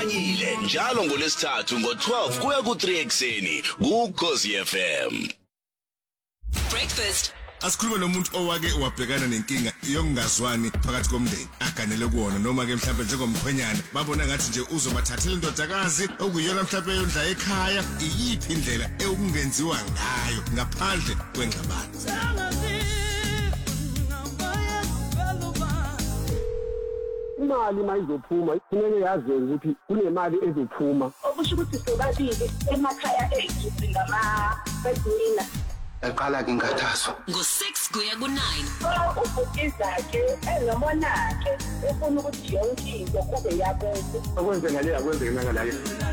ukhanyile njalo ngolesithathu ngo12 kuya ku3 ekseni kuKhosi FM. Breakfast. Asikhuluma nomuntu owake wabhekana nenkinga yokungazwani phakathi komndeni aganele kuona noma ke mhlawumbe njengomkhwenyana babona ngathi nje uzobathathela indodakazi okuyona mhlawumbe yondla ekhaya iyiphi indlela ekungenziwa ngayo ngaphandle kwengxabano. Imali mayizophuma kumele yazi ukuthi kunemali ezophuma okusho ukuthi sobabili emakhaya ethu singama-breadwinner. Yaqala ke inkathazo Ngo-6 kuya ku-9. Ubhutizakhe engamonakhe ufuna ukuthi yonke into kube yakwenze. okwenzeka le akwenzeki ngalayo.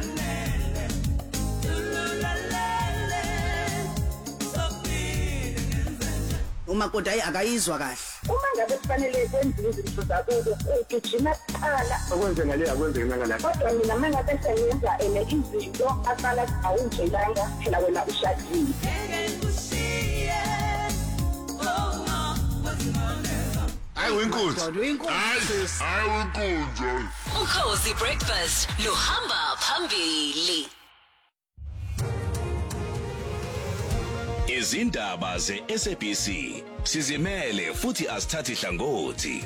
umakoti akayizwa kahle. Uma ngabe kufanele kwenziwe izinto zakubo ugijima kuqala. okwenzeka le akwenzeki ngalayo. Kodwa mina uma ngabe sengenza izinto aqala awunjelanga phela wena ushadile. Ukhosi Breakfast luhamba phambili. Izindaba zeSABC sizimele futhi asithathi hlangothi.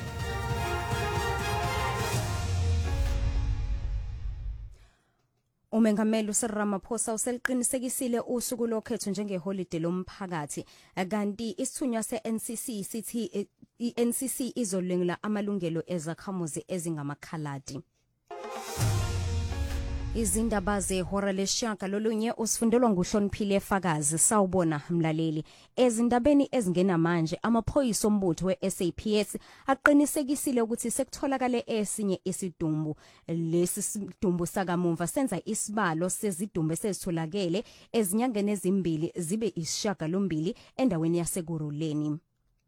Umengameli Cyril Ramaphosa useliqinisekisile usuku lokhetho njengeholiday lomphakathi kanti isithunywa seNCC sithi iNCC izolwela amalungelo ezakhamuzi ezingamakhaladi. Izindaba zehora leshaka lolunye usifundelwa nguHloniphile Efakazi sawubona mlaleli. Ezindabeni ezingenamanje amaphoyisa ombutho weSAPS aqinisekisile ukuthi sekutholakale esinye isidumbu. Lesi sidumbu sakamumva senza isibalo sezidumbu esezitholakele ezinyangeni ezimbili zibe isishiyagalombili endaweni yaseGuruleni.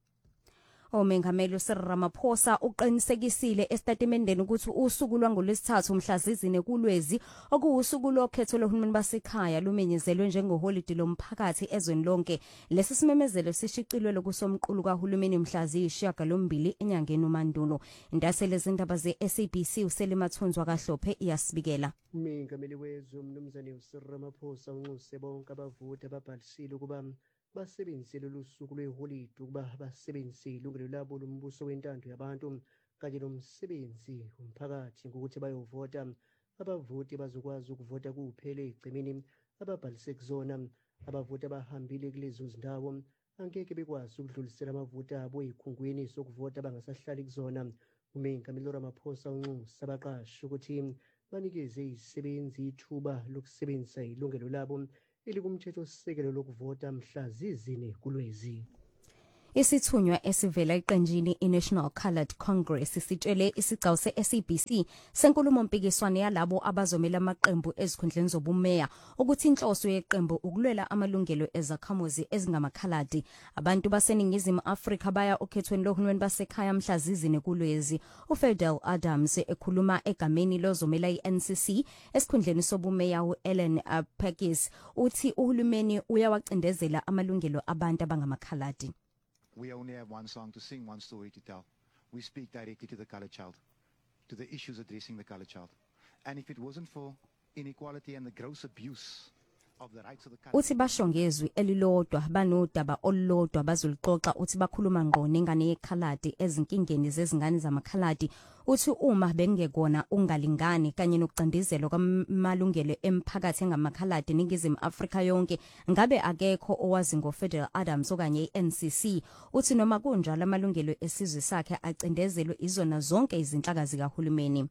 Umengameli Cyril Ramaphosa uqinisekisile estatementeni ukuthi usuku lwangolesithathu mhlazizine kuLwezi okuwusuku lokhetho lohulumeni basekhaya lumenyezelwe njengeholiday lomphakathi ezweni lonke. Lesi simemezelo sishicilwe kusomqulu kahulumeni mhlaziyishiyagalombili enyangeni uMandulo. Intasele zindaba zeSABC uSelimathunzwa kaHlophe iyasibikela. Umengameli wezwe umnumzane uCyril Ramaphosa unxuse bonke abavoti ababhalisile ukuba basebenzisele lusuku lweholide ukuba basebenzise ilungelo labo lombuso wentando yabantu kanye nomsebenzi umphakathi ngokuthi bayovota. Abavoti bazokwazi ukuvota kuphela egcemeni ababhalise kuzona. Abavoti abahambile kulezo zindawo angeke bekwazi ukudlulisela amavoti abo ezikhungweni sokuvota bangasahlali kuzona. Umengameli Ramaphosa unxusa abaqashi ukuthi banikeze izisebenzi ithuba lokusebenzisa ilungelo labo elikumthetho sisekelo lokuvota mhlazizine kuLwezi. Isithunywa esivela eqenjini iNational Coloured Congress sitshele isigcawu seSABC senkulumo mpikiswano yalabo abazomela amaqembu ezikhundleni zobumeya ukuthi inhloso yeqembu ukulwela amalungelo ezakhamuzi ezingamakhaladi. Abantu baseningizimu Afrika baya okhethweni lohulumeni basekhaya mhlazizine kuLwezi. uFidel Adams ekhuluma egameni lozomela iNCC esikhundleni sobumeya uEllen Pegis uthi uhulumeni uyawacindezela amalungelo abantu abangamakhaladi. We only have one song to sing, one story to tell. We speak directly to the colored child, to the issues addressing the colored child. And if it wasn't for inequality and the gross abuse of the rights of the colored uthi basho ngezwi elilodwa banodaba olulodwa bazolixoxa uthi bakhuluma ngqo nengane yekhaladi ezinkingeni zezingane zamakhaladi. Uthi uma bengekona ungalingani kanye nokucindezelo kwamalungelo emphakathi engamakhaladi eningizimu Afrika yonke ngabe akekho owazi ngoFidel Adams okanye iNCC. Uthi noma kunjalo amalungelo esizwe sakhe acindezelwe izona zonke izinhlaka zikahulumeni.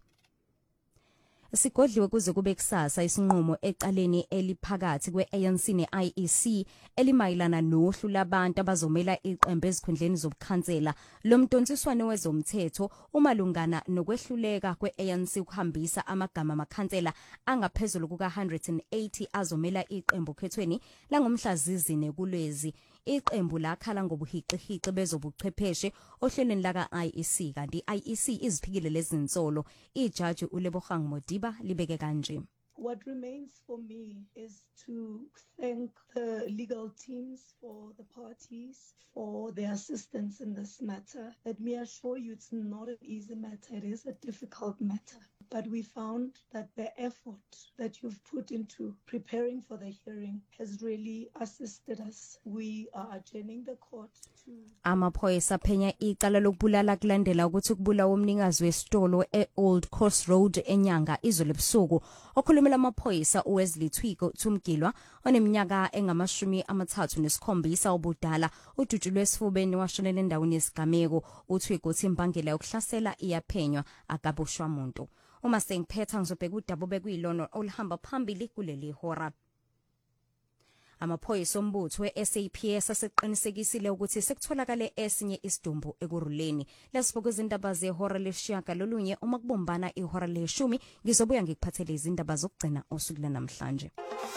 Sigodliwe kuze kube kusasa isinqumo ecaleni eliphakathi kweANC neIEC elimayilana nohlu labantu abazomela iqembu ezikhundleni zobukhansela. Lo mdonsiswane wezomthetho umalungana nokwehluleka kweANC ukuhambisa amagama amakhansela angaphezulu kuka180 azomela iqembu khethweni langomhlazizine kuLwezi. Iqembu lakhala ngobuhiqihiqi bezobuchwepheshe ohlelweni laka IEC kanti IEC iziphikile lezinsolo. Ijaji uLebogang Modiba libeke kanje. What remains for me is to thank the legal teams for the parties for their assistance in this matter. Let me assure you it's not an easy matter, it is a difficult matter. but we found that the effort that you've put into preparing for the hearing has really assisted us. We are adjourning the court to Amaphoyisa phenya icala lokubulala kulandela ukuthi kubulawa umnikazi wesitolo eOld Coast Road eNyanga izolo ebusuku. Okhulumela amaphoyisa uWesley Thwiko Thumgilwa oneminyaka engama-37 obudala udutshulwe esifubeni washonela endaweni yesigameko. Uthwiko uthi imbangela yokuhlasela iyaphenywa akabushwa umuntu. Uma sengiphetha ngizobheka udaba bekuyilona olihamba phambili kuleli hora. Amaphoyisa ombutho weSAPS aseqinisekisile ukuthi sekutholakale esinye isidumbu ekuruleni. Lesibuka izindaba zehora lesishiyaka lolunye uma kubombana ihora leshumi ngizobuya ngikuphathele izindaba zokugcina osuku namhlanje.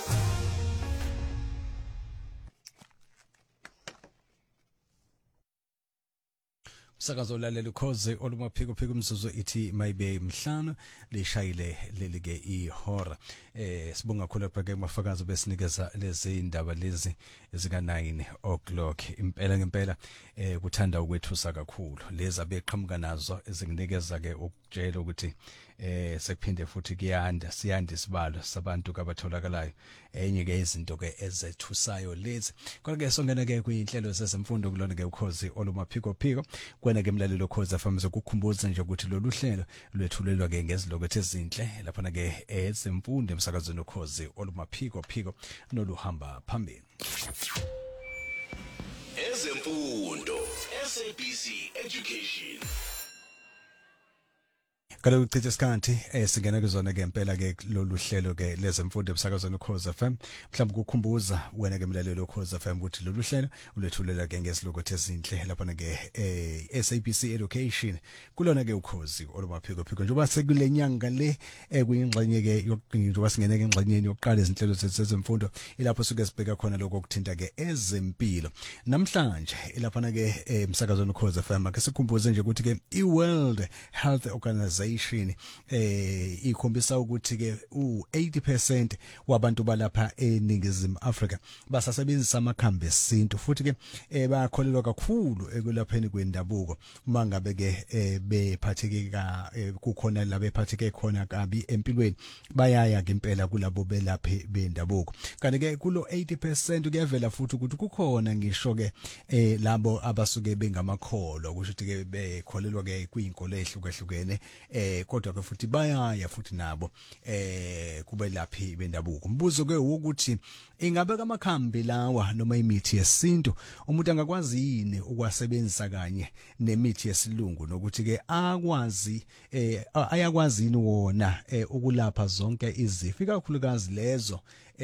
Sakazo lalela ukhoze olumaphiko phiko umzuzu ithi maybe mhlanu lishayile lelike ihora. Sibonga kakhulu phake mafakazi besinikeza lezi indaba lezi ezika 9 o'clock. Impela ngempela kuthanda ukwethusa kakhulu. Lezi abeqhamuka nazo ezinginikeza ke ukutshela ukuthi sekuphinde futhi siyanda isibalo sabantu abatholakalayo. Enye ke izinto ke ezethusayo lezi. Kodwa ke songena ke kuyinhlelo zezemfundo kulona ke ukhozi olumaphiko phiko. Kwena ke mlalelo Khoza FM zokukhumbuza nje ukuthi lolu hlelo lwethulelwa ke ngezilokho ezinhle lapha na ke ezemfundo emsakazweni Ukhozi olumaphiko phiko noluhamba phambili. Ezemfundo SABC Education. Kada ukuchitha isikhathi singena kuzona ke impela ke lolu hlelo ke lezemfundo emsakazweni Ukhozi FM mhlawumbe ukukhumbuza wena ke mlalelo Ukhozi FM ukuthi lolu hlelo ulethulela ke ngezilokho ezinhle lapha na ke SABC Education kulona ke Ukhozi olumaphiko phiko njengoba sekule nyanga le kuyingxenye ke yokuqinjwa singene ke engxenyeni yokuqala izinhlelo zezemfundo ilapho suke sibheka khona lokho okuthinta ke ezempilo namhlanje ilapha na ke emsakazweni Ukhozi FM ake sikhumbuze nje ukuthi ke iWorld Health Organization ikhombisa ukuthi ke u80% wabantu balapha eNingizimu Afrika basasebenzisa amakhambi esintu futhi ke bayakholelwa kakhulu ekulapheni kwendabuko uma ngabe ke bephatheke kukhona la bephatheke khona kabi empilweni bayaya ke impela kulabo belaphi bendabuko kanti ke kulo 80% kuyavela futhi ukuthi kukhona ngisho ke labo abasuke bengamakholwa kusho ukuthi ke bekholelwa ke kwinkolo ehlukahlukene kodwa ke futhi bayaya futhi nabo kube laphi bendabuko. Umbuzo ke ukuthi ingabe amakhambi lawa noma imithi yesintu umuntu angakwazi yini ukwasebenzisa kanye nemithi yesilungu nokuthi ke ayakwazi yini wona ukulapha zonke izifo ikakhulukazi lezo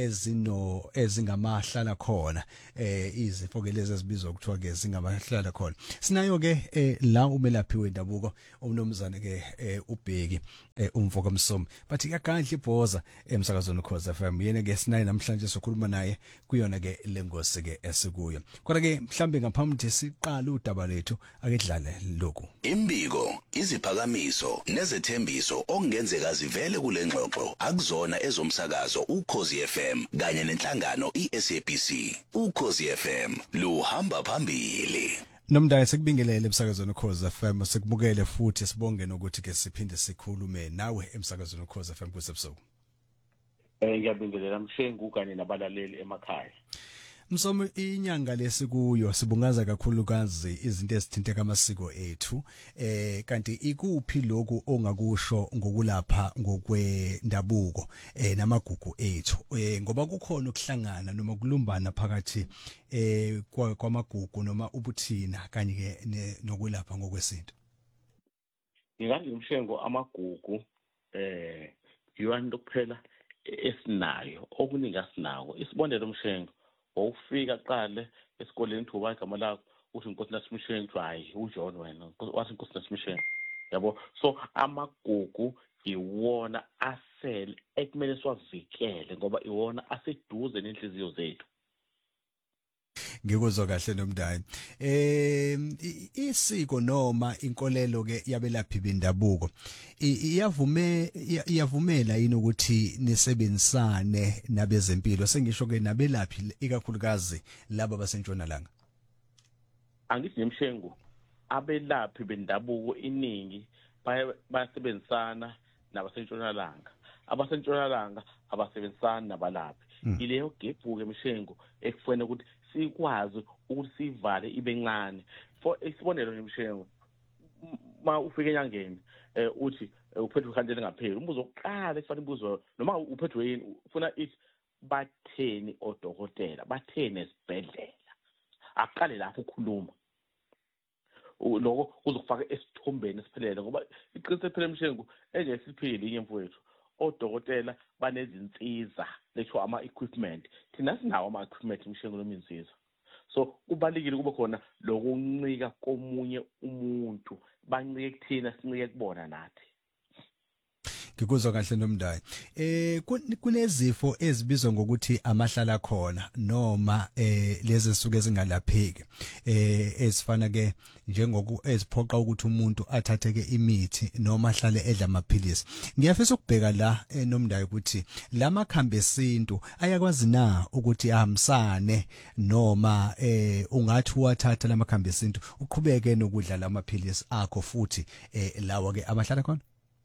ezingamahlala khona izifo ke lezi ezibizwa ukuthiwa ke zingamahlala khona. Sinayo ke la umelaphi wendabuko umnomzane ke ubheki umvoka Msomi bathi yakandla ibhoza emsakazweni Ukhozi FM yena ke sinaye namhlanje sokhuluma naye kuyona ke lengosi ke esikuyo kodwa ke mhlambe ngaphambi siqala udaba lethu akedlale lokhu Imbiko iziphakamiso nezethembiso okungenzeka zivele kule ngxoxo akuzona ezomsakazo Ukhozi FM kanye nenhlangano iSABC Ukhozi FM luhamba phambili. Nomdala sekubingelele emsakazweni Ukhozi FM sekubukele futhi sibonge nokuthi ke siphinde sikhulume nawe emsakazweni Ukhozi FM kusebusuku. Ngiyabingelela Mshengu kanye nabalaleli emakhaya. Msomi inyanga lesikuyo sibungaza kakhulukazi izinto ezithinteka amasiko ethu kanti ikuphi lokho ongakusho ngokulapha ngokwendabuko namagugu ethu ngoba kukhona ukuhlangana noma ukulumbana phakathi kwamagugu noma ubuthina kanye ke nokulapha ngokwesintu. Ngingathi Mshengo amagugu yiwanto kuphela esinayo okuningi asinako isibonelo Mshengo ufika qale esikoleni thuba igama lakho uthi inkosi nasimshengu hayi uJohn wena wathi inkosi nasimshengu yabo so amagugu iwona asele ekumele siwavikele ngoba iwona aseduze nenhliziyo zethu. Ngikuzwa kahle nomndani isiko noma inkolelo ke yabelaphi bendabuko iyavumela yini ukuthi nisebenzisane nabezempilo sengisho ke nabelaphi ikakhulukazi laba basentshonalanga? Angithi Mshengu abelaphi bendabuko iningi bayasebenzisana nabasentshonalanga abasentshonalanga abasebenzisana nabalaphi ileyo gebhuke Mshengu ekufanele ukuthi sikwazi ukuthi sivale ibe ncane for isibonelo nje Mshengu ma ufike enyangeni uthi uphethwe ikhandlela ngapheli umbuzo oqala ekufanele ubuzwe noma uphethwe yini ufuna ithi batheni odokotela batheni esibhedlela aqale lapho ukhuluma lokho kuzokufaka esithombeni esiphelele ngoba iqiniso phela Mshengu engesiphili yemfowethu odokotela banezinsiza letho ama-equipment thina sinawo ama-equipment Mshengu noma insiza so kubalekile kube khona lokuncika komunye umuntu bancike kuthina sincike kubona nathi Ngikuzwa kahle nomndayi kunezifo ezibizwa ngokuthi amahlala khona noma lezi suke zingalapheki ezifana ke njengoku eziphoqa ukuthi umuntu athatheke imithi noma ahlale edla amaphilisi ngiyafisa ukubheka la nomndayi ukuthi lamakhambi esintu ayakwazi na ukuthi ahambisane noma ungathi wathatha lamakhambi esintu uqhubeke nokudla lamaphilisi akho futhi lawa ke amahlala khona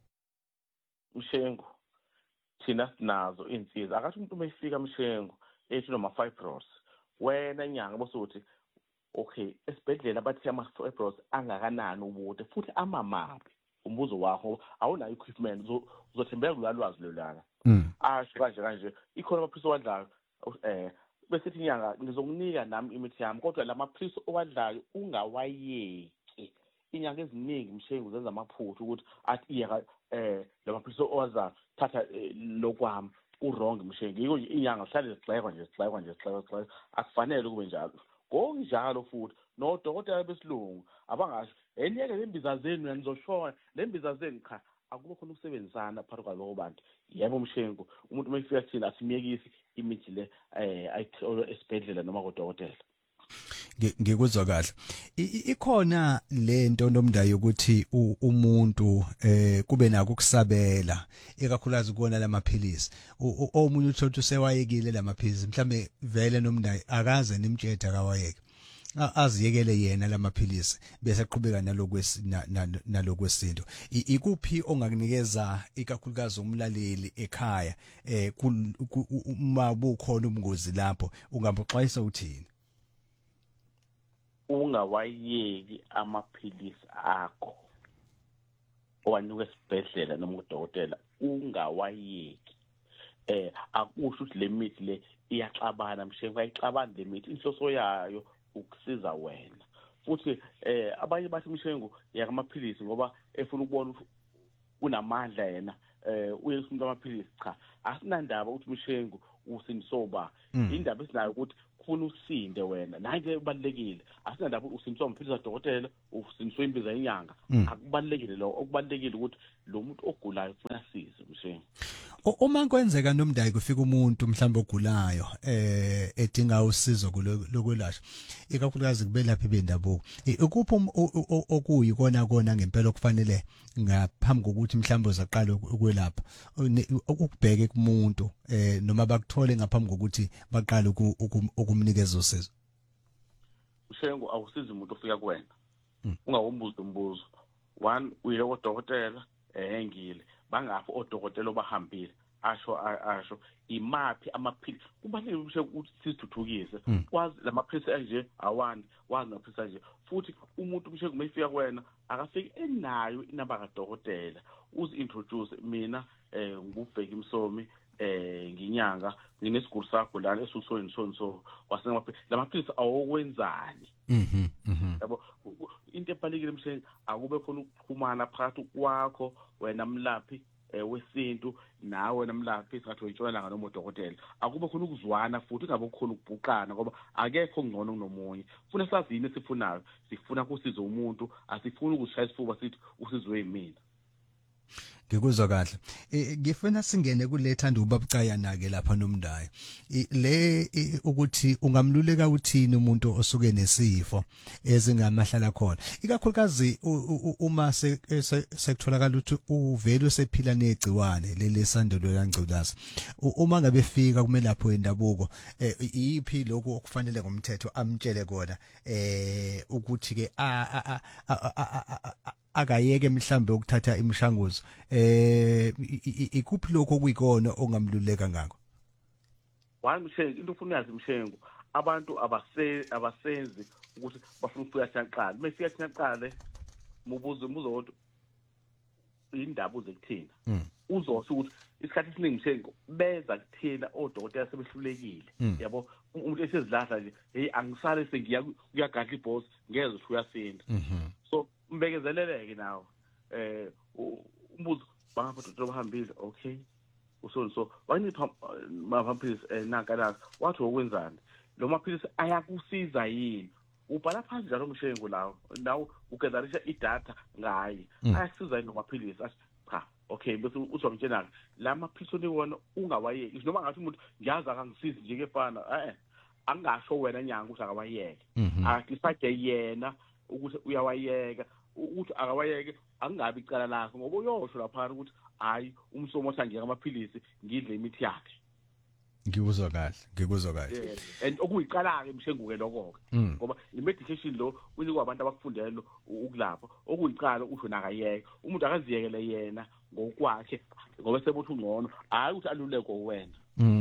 Mshengu thina sinazo insiza akathi umuntu mayifika Mshengu ethi noma fibros wena nyanga bosuthi okay esibhedlela bathi ama fibros angakanani ubude futhi amamaphi umbuzo wakho awunayo equipment uzothembeka kulwazi lolana asho kanje ikhona amaphilisi owadlayo bese ithi nyanga ngizokunika nami imithi yami kodwa lamaphilisi owadlayo ungawayeki inyanga eziningi Mshengu zenza amaphutha ukuthi athi iyeka lamaphilisi owaza thatha lokwami urong Mshengu yiko inyanga hlale sigxekwa akufanele kube njalo ngokunjalo futhi nodokotela besilungu abangasho eniyeke lembiza zenu yanizoshona lembiza zenu cha akube khona ukusebenzisana phakathi kwalabo bantu yebo Mshengu umuntu mayifika thina asimiyekisi imithi le ayithola esibhedlela noma kodokotela ngikuzwa kahle ikhona lento nomndayi ukuthi umuntu kube nako ukusabela ikakhulukazi kuona lamaphilisi omunye uthothi usewayekile lamaphilisi mhlambe vele nomndayi akaze nimtshela akawayeke aziyekele yena lamaphilisi bese aqhubeka nalokwesinto ikuphi ongakunikeza ikakhulukazi umlaleli ekhaya uma bukhona ubungozi lapho ungabuxwayisa uthini ungawayeki amaphilisi akho owanika esibhedlela noma udokotela ungawayeki akusho ukuthi le mithi le iyaxabana Mshengu ayixabani le mithi inhloso yayo ukusiza wena futhi abanye bathi Mshengu yakamaphilisi ngoba efuna ukubona unamandla yena uyesimba amaphilisi cha asinandaba ukuthi Mshengu usindisoba indaba esinayo ukuthi kufuna usinde wena nanje kubalekile asinandaba usindiswa umphilisi kadokotela usindiswa imbiza yenyanga akubalekile lo okubalekile ukuthi lo muntu ogulayo ufuna size Mshengu uma kwenzeka nomndayi kufika umuntu mhlawumbe ogulayo edinga usizo lokwelashwa ikakhulukazi kubelaphi bendabuko ukuphi okuyikona kona ngempela okufanele ngaphambi kokuthi mhlawumbe uzaqala ukwelapha ukubheke kumuntu noma bakuthole ngaphambi kokuthi baqale ukumnikeza usizo Mshengu awusizi umuntu ofika kuwena ungawumbuza umbuzo one uye kodokotela ngile bangapho odokotela obahambile asho imaphi amaphilisi kubalekile ukuthi sithuthukise kwazi lamaphilisi anje awani wazi amaphilisi anje futhi umuntu Mshengu mayifika kuwena akafiki enayo inamba kadokotela uzi introduce mina ngubheki Msomi nginyanga nginesigulu sakho lana esusoni so wasena lamaphilisi awokwenzani yabo into ebalekile Mshengu akube khona ukuxhumana phakathi kwakho wena mlaphi wesintu nawe namlaphi isathi uyitshona noma udokotela akube khona ukuzwana futhi ungabe khona ukubhuqana ngoba akekho ongcono kunomunye funa sazini esifunayo sifuna kusiza umuntu asifuni ukushaya isifuba sithi usizwe yimina ngikuzwa kahle ngifuna singene kulethanda ubabucaya nake lapha nomndayi le ukuthi ungamluleka uthini umuntu osuke nesifo ezingamahlala khona ikakhulukazi uma sekutholakala ukuthi uvele usephila negciwane lesandelo langculaza uma ngabe fika kumelapho wendabuko iyiphi lokho okufanele ngomthetho amtshele kona ukuthi ke akayeke mhlambe ukuthatha imishanguzo ikuphi lokho kuyikona ongamluleka ngakho? One Mshengu into ufuna yazi Mshengu abantu abasenzi ukuthi bafuna ukufika thaqala mefika thaqala mubuzo wodwa indaba uze kuthina uzosho ukuthi isikhathi esiningi Mshengu beza kuthina odokotela sebehlulekile yabo umuntu esezilahla nje hey angisale sengiya kuyagadla iboss ngeze ukuthi uyasinda so mbekezeleleke nawo umbuzo bangaphatha bahambile okay so wanipha maphilisi nankana wathi okwenzani lo maphilisi ayakusiza yini ubhala phansi njalo Mshengu lawo ugezarisha idata ngaye ayasiza yini ngomaphilisi cha okay bese uzomtshela la maphilisi oniwona ungawayeki noma ngathi umuntu ngiyazi akangisizi nje kefana angasho wena nyanga ukuthi akawayeke akisade yena ukuthi uyawayeka ukuthi akawayeke angabi icala lakho ngoba uyosho lapha ukuthi hayi umsomo sanje ngamaphilisi ngidle imithi yakhe ngikuzwa kahle and okuyiqala ke Mshengu ke lokho ke ngoba i-medication lo unikwa abantu abakufundela ukulapha okuyiqala usho nakayeke umuntu akaziyekele yena ngokwakhe ngoba sebuthi ungcono hayi ukuthi aluleko wena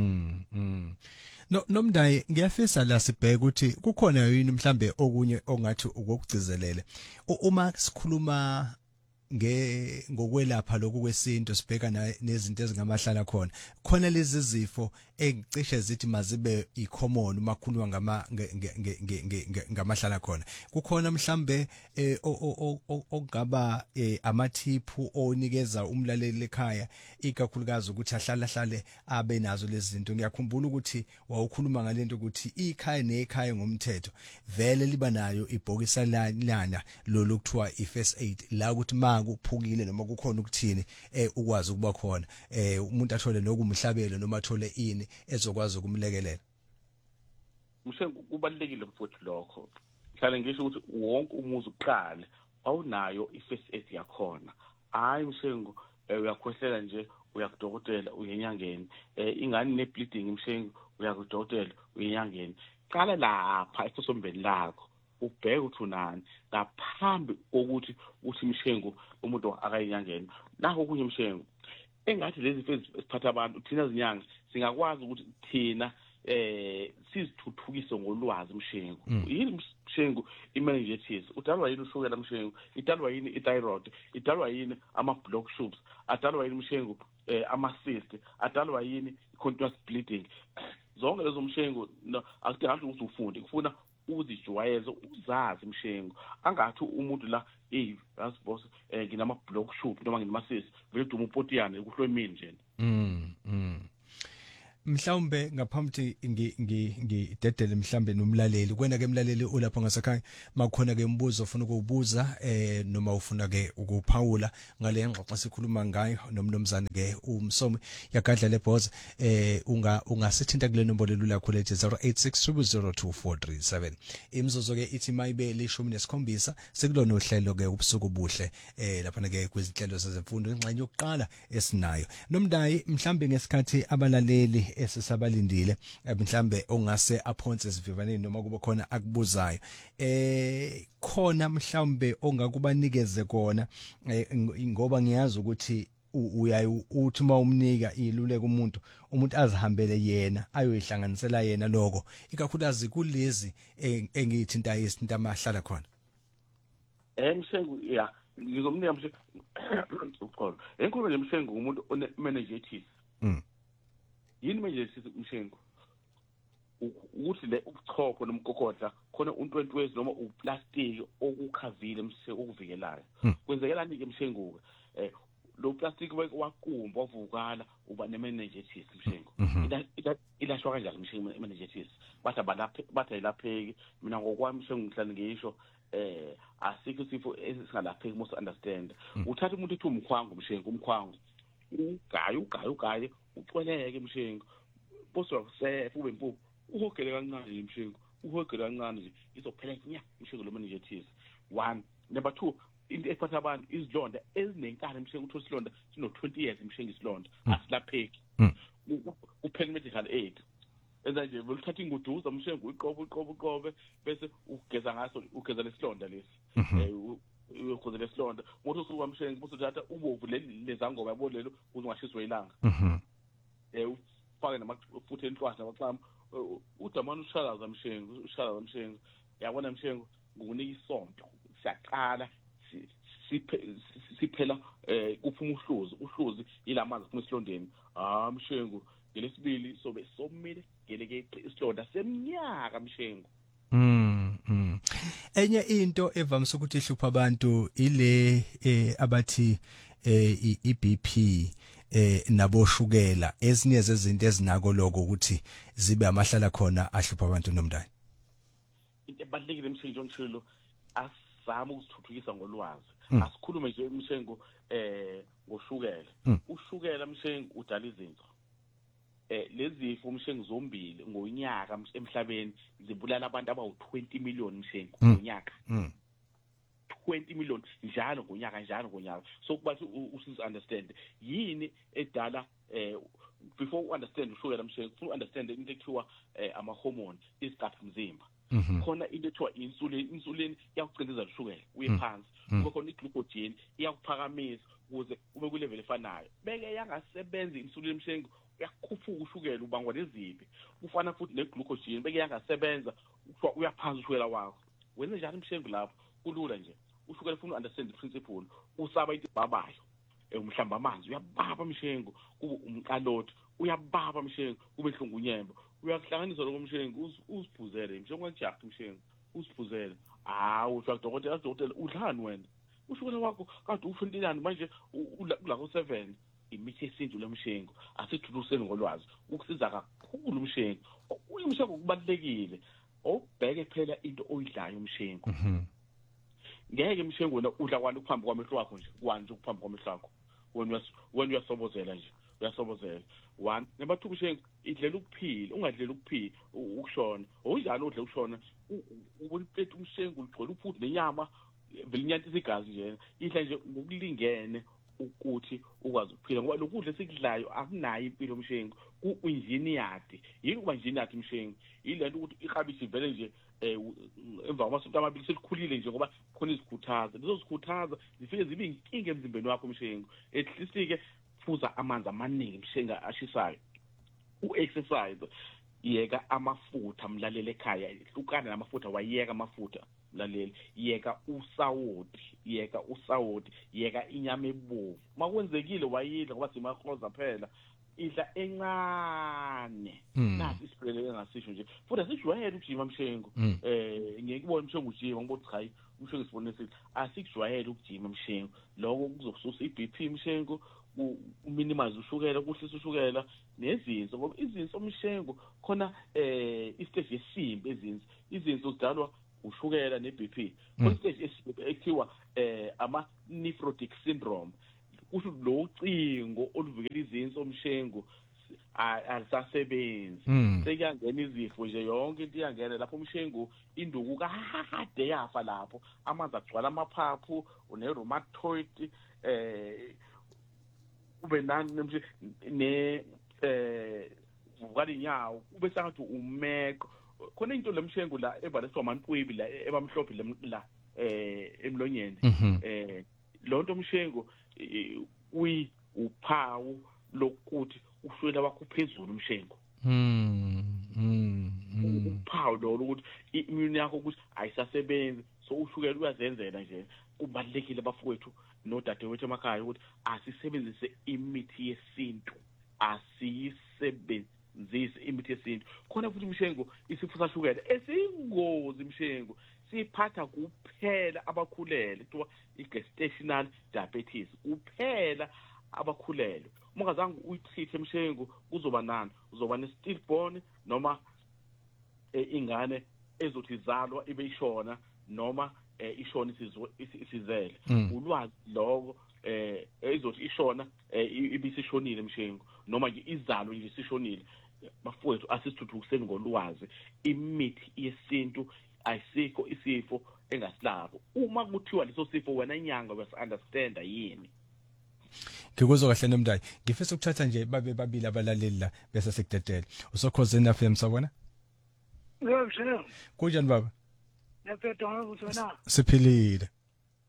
nomndayi ngiyafisa la sibheke ukuthi kukhona yini mhlambe okunye ongathi ukugcizelele uma sikhuluma ngokwelapha lokhu kwesinto sibheka nezinto ezingamahlala khona lezi zifo engicishe zithi mazibe icommon makhulwa ngamahlala khona kukhona mhlambe okungaba amathiphu onikeza umlaleli ekhaya ikakhulukazi ukuthi ahlale abe nazo lezi zinto ngiyakhumbula ukuthi wawukhuluma ngalento ukuthi ikhaya nekhaya ngomthetho vele liba nayo ibhokisa lana lo lokuthiwa i-first aid la ukuthi kuphukile noma kukhona ukuthini ukwazi ukuba khona umuntu athole nokumhlabelo noma athole ini ezokwazi ukumlekelela Mshengu kubalekile mfowethu lokho hlale ngisho ukuthi wonke umuzi uqale awunayo i-first aid yakhona hayi Mshengu uyakhwehlela nje uyakudokotela uyenyangeni ingane ne-bleeding Mshengu uyakudokotela uyenyangeni qala lapha efosombeni lakho ubheke ukuthi unani ngaphambi kokuthi uthi Mshengu umuntu akayinyangeni nakho kunye Mshengu engathi lezi phase siphatha abantu thina zinyanga singakwazi ukuthi thina sizithuthukise ngolwazi Mshengu yini Mshengu i-meningitis udalwa yini ushukela Mshengu idalwa yini i-thyroid idalwa yini ama-block tubes adalwa yini Mshengu ama-cyst adalwa yini continuous bleeding zonke lezo Mshengu akudingi ukuthi ufunde kufuna uzijwayeze uzazi Mshengu angathi umuntu la yazi boss nginama block tube noma nginama-cyst vele duma upotiyane ukuhlwe mini nje mhlawumbe ngaphambi ngidedele mhlambe nomlaleli kwena ke mlaleli ulapha ngasekhaya makhona ke umbuzo ufuna ukubuza noma ufuna ke ukuphawula ngale ngxoxo sikhuluma ngayo nomnomzane ke umsomi yagadla lebhoza ungasithinta kule nombolo lakho lethi 0860024437 imzozo ke ithi mayibe lishumi nesikhombisa sekulona uhlelo ke ubusuku buhle lapha ke kwezinhlelo zezemfundo ingxenye yokuqala esinayo nomndayi mhlambe ngesikhathi abalaleli esisabalindile mhlambe ongase aphonse sivivaneni noma kuba khona akubuzayo khona mhlambe ongakubanikeze kona ngoba ngiyazi ukuthi uthi mawumnika iluleko umuntu azihambele yena ayoyihlanganisela yena lokho ikakhulukazi kulezi engithinta izinto amahlala khona Mshengu ngizomnika Mshengu uqolo enkhulume Mshengu umuntu one meningitis yini meningitis Mshengu ukuthi le ubuchopho nomgogodla khona untwentwezi noma uplastic okukhavile Mshengu okuvikelayo kwenzekelani ke Mshengu lo plastic wakumba wavukala uba ne-meningitis Mshengu ilashwa kanjani Mshengu meningitis bathi ayelapheki mina ngokwami Mshengu ngihlala ngisho asikho isifo esingalapheki most understand uthatha umuntu ethi umkhwango Mshengu umkhwango ugaye ucweleke Mshengu bose wakusefa ube impuphu uhogele kancane Mshengu uhogele kancane nje izophela nya Mshengu lo meningitis 1 number 2 into ephatha abantu izilonda ezinenkani Mshengu uthola isilonda sino 20 years Mshengu isilonda asilapheki uphela medical aid enza nje veluthatha inguduza Mshengu uqobe bese ugeza ngaso ugeza lesilonda lesi uyokhuzela isilonda ngothi usuka mshengu busuthatha ubovu lezangoba yabolelo uzungashiswa ilanga ufake namafutha enhlwahlwa waqama udamana ushalaza mshengu yabona mshengu ngokunika isonto siyaqala siphela kuphuma uhluzi ilamanzi kuma esilondeni mshengu ngelesibili sobe somile geleke isilonda semnyaka mshengu enye into evamise ukuthi ihlupha abantu ile abathi iBP naboshukela ezinye zezinto ezinako lokho ukuthi zibe amahlala khona ahlupha abantu nomndani into ebalekile mshengu njalo asizama ukuthuthukisa ngolwazi asikhulume nje mshengu ngoshukela ushukela mshengu udala izinto lezifo mshengu zombili ngonyaka emhlabeni zibulala abantu abawu20 million mshengu ngonyaka 20 million njalo ngonyaka so kuba usiz understand yini edala before you understand ushukela mshengu ufuna understand into ekuthiwa ama hormone isigaba mzimba khona into ekuthiwa insulin iyakucindezela ushukela uye phansi kube khona iglucogen iyakuphakamisa ukuze ube ku level efanayo beke yangasebenza insulin mshengu uyakhuphuka ushukela ubangwa neziphi ufana futhi neglucogen beke yangasebenza uyaphansi ushukela wakho wenze njalo mshengu lapho kulula nje ushukela ufuna understand the principle usaba into babayo umhlamba amanzi uyababa mshengu kube umqalothi uyababa mshengu kube ehlungunyemba uyakuhlanganisa lokho mshengu usiphuzele mshengu wajaha mshengu usiphuzele usho dokotela udlani wena ushukela wakho kade ufuntilani manje ulako 7 imithi yesintu lemshengu asithuthuseni ngolwazi ukusiza kakhulu mshengu uyimshengu kubalekile obheke phela into oyidlayo mshengu ngeke mshengu wena udla kwani kuphambi kwamehlo wakho nje kwanje kuphambi kwamehlo wakho wena uyasobozela nje uyasobozela 1 number 2 mshengu idlela ukuphila ungadlela ukuphila ukushona unjalo udle ukushona ubuliphethe umshengu ugcola uphuthu nenyama velinyantisa igazi nje idla nje ngokulingene ukuthi ukwazi ukuphila ngoba lokudla esikudlayo akunayo impilo mshengu ku-engineered yini kuba engineered mshengu ilento ukuthi ihabishi vele nje emva kwamasonto amabili selikhulile nje ngoba khona izikhuthaza lezo zikhuthaza zifike zibe inkinga emzimbeni wakho mshengu at least ke phuza amanzi amaningi mshengu ashisayo u-exercise yeka amafutha mlalele ekhaya hlukana namafutha wayeka amafutha mlalele yeka usawoti yeka inyama ebovu makwenzekile wayidla ngoba simakhoza phela idla encane nathi isiphelele engasisho nje futhi asijwayele ukujima mshengu ngiyekubona mshengu ujima ngibothi hayi mshengu sibone sithi asikujwayele ukujima mshengu lokho kuzokususa iBP mshengu minimize ushukela kuhlisa ushukela nezinso ngoba izinso mshengu khona istage yesimbi izinso zidalwa ushukela neBP khona stage ekuthiwa ama nephrotic syndrome kusho lo ucingo oluvikela izinso mshengu alisasebenzi sekuyangena izifo nje yonke into iyangena lapho mshengu induku kade yafa lapho amanzi agcwala amaphaphu une rheumatoid ube nani vukala inyawo ube sangathi umeko khona into lemshengu la ebaleswa amantwibi la ebamhlophe la emlonyeni lonto mshengu uphawu lokuthi ushwela wakho phezulu mshengu uphawu lo ukuthi immune yakho ukuthi ayisasebenzi so ushukela uyazenzela nje kubalekile bafowethu nodadewethu emakhaya ukuthi asisebenzise imithi yesintu asiyisebenzise imithi yesintu khona futhi mshengu isifo sashukela esiyingozi mshengu siphatha kuphela abakhulele kuthiwa i-gestational diabetes kuphela abakhulelwe ungazange uyitreat mshengu kuzoba nani uzoba ne-stillborn noma ingane ezothi izalwa ibe ishona noma ishona isizele ulwazi lokho ezothi ishona ibisishonile mshengu noma nje izalo nje isishonile bafowethu asisithuthukiseni ngolwazi imithi yesintu ayisikho isifo engasilapho uma kuthiwa leso sifo wena inyanga uyasunderstand yini ngikuzwa kahle nomndayi ngifisa ukuthatha nje babe babili abalaleli la bese sekudedela usokhozeni FM sabona yebo kunjani baba Nephetho ngikuthi wena siphilile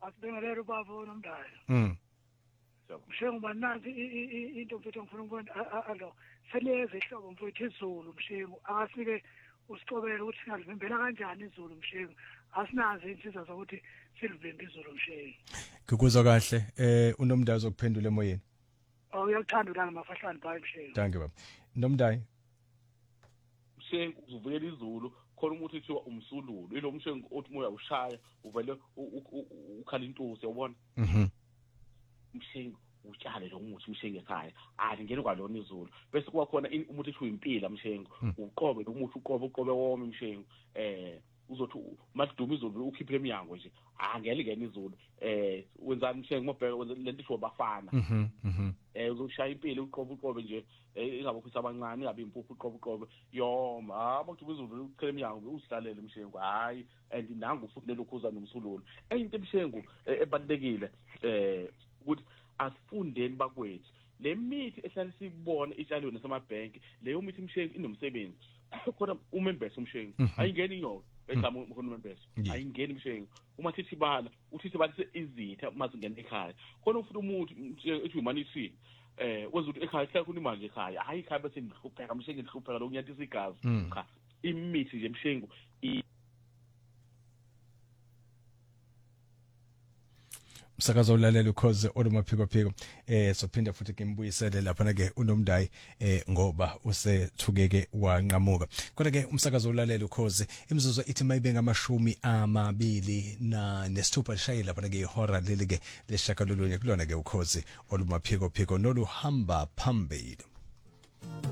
Asibingelele ubaba uNomdayo. Mshengu bananzi into mfethu ngifuna ukubona alo seliyeze ihlobo mfethu izulu mshengu akasike usicobele ukuthi singavimbela kanjani izulu mshengu asinazi insizwa zokuthi silivimbe izulu mshengu. Ngikuzwa kahle uNomdayi uzokuphendula emoyeni. Uyakuthanda la ngamafahlani bhayi mshengu. Thank you baba. Nomdayi mshengu uvulela izulu khona umuntu ethiwa umsululu ilo mshengu othi moya ushaya uvele ukhala intusi uyabona. Mshengu utshale lo muthi mshengu ekhaya ngene kwalona izulu bese kuba khona umuthi ethu impila mshengu uqobe lo muthi uqobe wome mshengu uzothi masiduma izulu ukhiphe eminyango nje angele ngene izulu wenzani mshengu mobheka lento isho bafana uzoshaya impila uqobe nje ingabe ukhisa abancane ingabe impuphu uqobe yoma abantu bezulu ucela eminyango uzihlalele mshengu hayi and nangu futhi lelokhuza nomsululu into mshengu ebalekile ukuthi asifundeni bakwethu le mithi ehlala sibona itshaliwe nasemabhenki leyo mithi mshengu inomsebenzi khona umembese umshengu ayingeni inyoka egama khona umembese ayingeni mshengu uma thithi bala uthithi balise izitha mazingena ekhaya khona ufuna umuntu ethi humanity wenza ukuthi ekhaya hlala khona imali ekhaya hayi ekhaya bese ngihlupheka mshengu ngihlupheka lo nyathisa igazi cha imithi nje mshengu Msakazo ulalela ukhoze olumaphiko sophinda futhi ngembuyisele lapha ke uNomdayi ngoba usethukeke wanqamuka kodwa ke umsakazo ulalela ukhoze imizuzu ithi mayibe ngamashumi amabili nesithupha lishayile lapha ke ihora leli ke leshakalolunye kulona ke ukhoze olumaphiko noluhamba phambili.